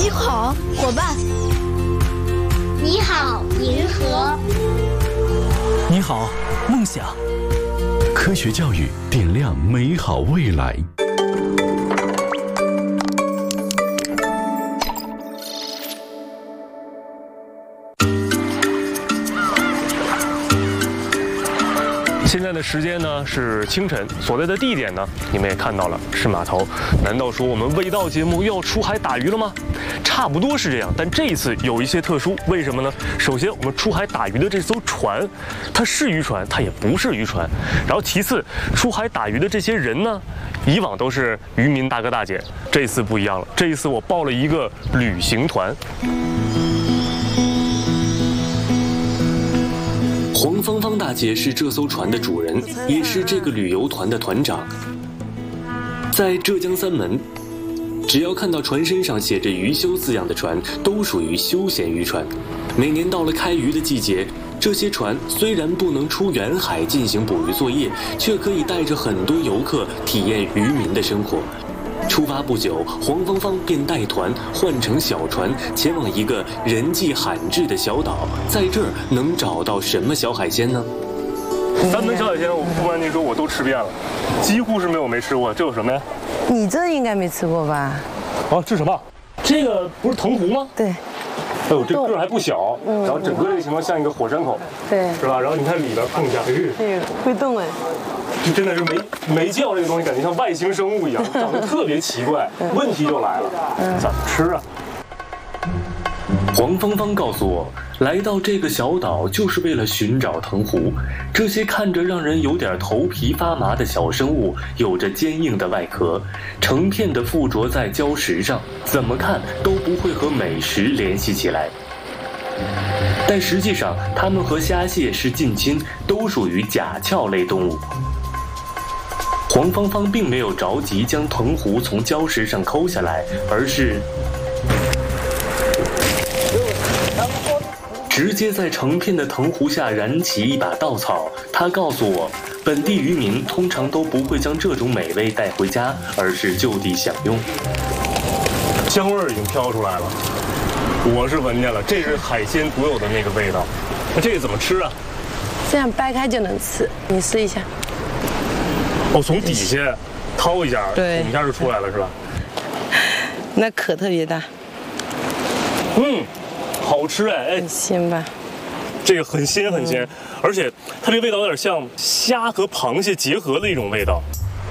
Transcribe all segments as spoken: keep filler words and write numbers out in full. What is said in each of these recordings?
你好，伙伴。 你好，银河。 你好，梦想。 科学教育点亮美好未来。 现在的时间呢是清晨，所在的地点呢你们也看到了，是码头。难道说我们味道节目又要出海打鱼了吗？差不多是这样，但这一次有一些特殊，为什么呢？首先，我们出海打鱼的这艘船，它是渔船，它也不是渔船。然后其次，出海打鱼的这些人呢，以往都是渔民大哥大姐，这次不一样了，这一次我报了一个旅行团。 黄芳芳大姐是这艘船的主人，也是这个旅游团的团长。在浙江三门，只要看到船身上写着“渔修”字样的船，都属于休闲渔船。每年到了开渔的季节，这些船虽然不能出远海进行捕鱼作业，却可以带着很多游客体验渔民的生活。出发不久，黄芳芳便带团换乘小船，前往一个人迹罕至的小岛。在这儿能找到什么小海鲜呢？ 三门小海鲜，我不瞒您说，我都吃遍了，几乎是没有没吃过。这有什么呀？ 你这应该没吃过吧？ 哦，这什么？这个不是藤壶吗？ 对。 哎呦，这个儿还不小， 嗯、 然后整个这个情况像一个火山口， 对， 是吧？然后你看里边碰一下， 哎，会动哎。 这真的是没没叫这个东西，感觉像外星生物一样，长得特别奇怪。问题就来了，怎么吃啊？ 黄芳芳告诉我，来到这个小岛就是为了寻找藤壶。这些看着让人有点头皮发麻的小生物，有着坚硬的外壳，成片的附着在礁石上，怎么看都不会和美食联系起来。但实际上，它们和虾蟹是近亲，都属于甲壳类动物。黄芳芳并没有着急将藤壶从礁石上抠下来，而是直接在成片的藤壶下燃起一把稻草。她告诉我，本地渔民通常都不会将这种美味带回家，而是就地享用。 香味儿已经飘出来了，我是闻见了，这是海鲜独有的那个味道。那这个怎么吃啊？ 这样掰开就能吃，你试一下。 哦，从底下掏一下， 对， 捅一下就出来了，是吧？ 那壳特别大。 嗯，好吃哎，哎， 很鲜吧？ 这个很鲜很鲜，嗯、而且它这个味道有点像虾和螃蟹结合的一种味道。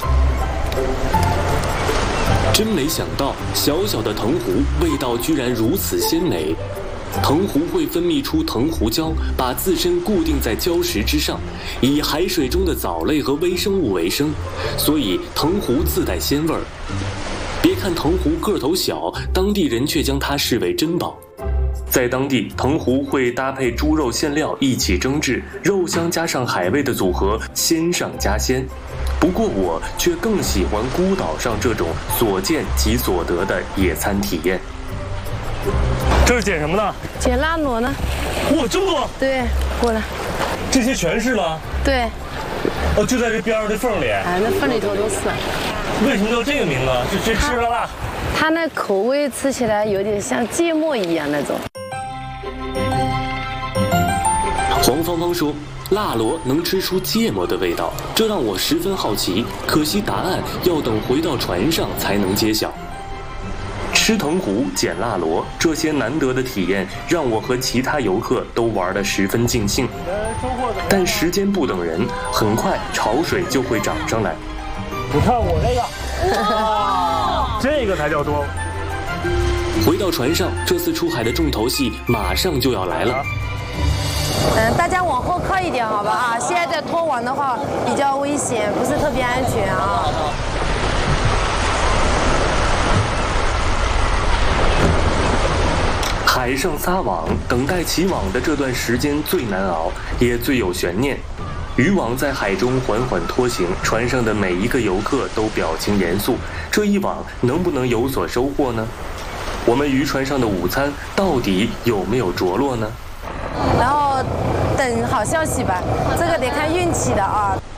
真没想到，小小的藤壶味道居然如此鲜美。藤壶会分泌出藤壶胶，把自身固定在礁石之上，以海水中的藻类和微生物为生，所以藤壶自带鲜味儿。别看藤壶个头小，当地人却将它视为珍宝。在当地，藤壶会搭配猪肉馅料一起蒸制，肉香加上海味的组合，鲜上加鲜。不过我却更喜欢孤岛上这种所见即所得的野餐体验。 这是捡什么呢？ 捡辣螺呢。 哇，这么多！ 对，过来。 这些全是吗？ 对。 哦，就在这边上这缝里。 哎，那缝里头都是。 为什么叫这个名字？是吃了辣？ 它那口味吃起来有点像芥末一样那种。 黄芳芳说，辣螺能吃出芥末的味道，这让我十分好奇。可惜答案要等回到船上才能揭晓。吃藤壶、捡辣螺，这些难得的体验让我和其他游客都玩得十分尽兴。但时间不等人，很快潮水就会涨上来。 你看我这个，哇，这个才叫多。 回到船上，这次出海的重头戏马上就要来了。 嗯，大家往后靠一点，好吧啊！现在在拖网的话比较危险，不是特别安全啊。 海上撒网，等待起网的这段时间最难熬，也最有悬念。渔网在海中缓缓拖行，船上的每一个游客都表情严肃。这一网能不能有所收获呢？我们渔船上的午餐到底有没有着落呢？ 然后等好消息吧，这个得看运气的啊。